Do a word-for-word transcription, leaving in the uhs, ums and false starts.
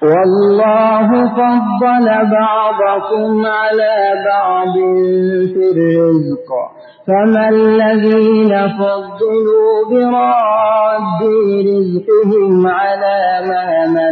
والله فضل بعضكم على بعض في الرزق فما الذين فضلوا براد رزقهم على ما ملكت